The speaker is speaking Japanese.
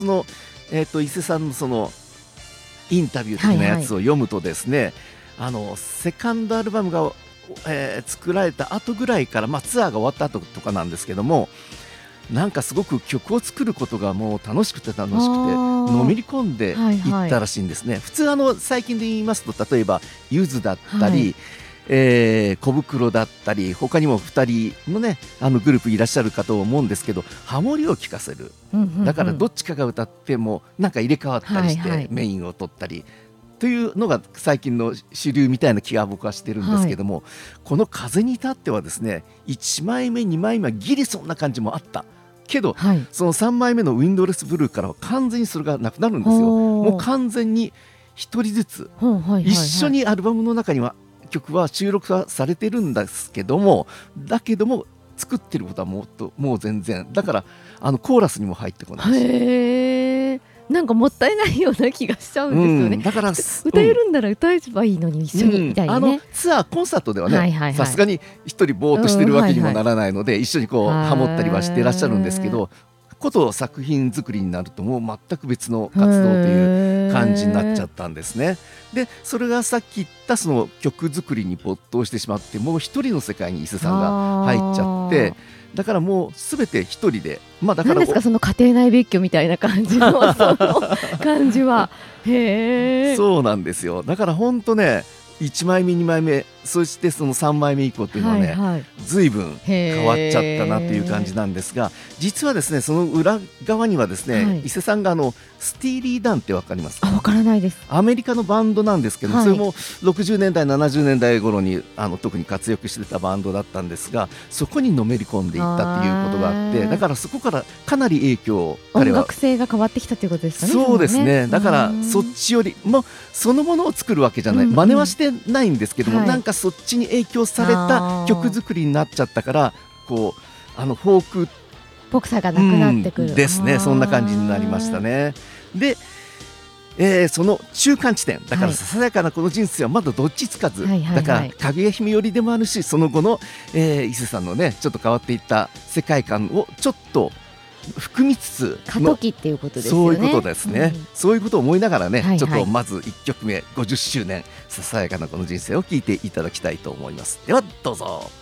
の、伊勢さんのそのインタビュー的なやつを読むとですね、セカンドアルバムが、作られた後ぐらいから、ツアーが終わった後とかなんですけども、なんかすごく曲を作ることがもう楽しくてのめり込んでいったらしいんですね。普通最近で言いますと、例えばゆずだったり、小袋だったり他にも2人のねグループいらっしゃるかと思うんですけど、ハモリを聴かせる、だからどっちかが歌ってもなんか入れ替わったりしてメインを取ったりというのが最近の主流みたいな気が僕はしてるんですけども、この風に至ってはですね、1枚目2枚目はギリそんな感じもあったけど、その3枚目のウィンドレスブルーからは完全にそれがなくなるんですよ。もう完全に1人ずつ一緒にアルバムの中には曲は収録はされてるんですけども、作ってることはもう全然だからコーラスにも入ってこないし、 なんかもったいないような気がしちゃうんですよね。 だから歌えるんなら歌えばいいのに一緒にみたいなね。 ツアーコンサートではね、さすがに一人ぼーっとしてるわけにもならないので、一緒にこうハモったりはしてらっしゃるんですけど、こと作品作りになるともう全く別の活動という感じになっちゃったんですね。でそれがさっき言ったその曲作りに没頭してしまって、もう一人の世界に伊勢さんが入っちゃって、だからもうすべて一人で、だから何ですかその家庭内別居みたいな感じのその感じは。 そうなんですよ。だから本当ね、1枚目2枚目そしてその3枚目以降というのはね、随分変わっちゃったなという感じなんですが、実はですねその裏側にはですね、伊勢さんがスティーリー・ダンって分かりますか？ わからないです。 アメリカのバンドなんですけど、それも60年代70年代頃に特に活躍してたバンドだったんですが、そこにのめり込んでいったということがあって、だからそこからかなり影響を音楽性が変わってきたということですかね。 そうですね。だからそっちよりもそのものを作るわけじゃない、真似はしてないんですけども、なんかそっちに影響された曲作りになっちゃったから、こうフォークっぽくさがなくなってくる、 ですね。そんな感じになりましたね。でその中間地点だから、ささやかなこの人生はまだどっちつかず、だからかぐや姫寄りでもあるし、その後の、伊勢さんのねちょっと変わっていった世界観をちょっと含みつつ過渡期っていうことですよね。 そういうことですね、そういうことを思いながらね、ちょっとまず1曲目50周年ささやかなこの人生を聴いていただきたいと思います。ではどうぞ。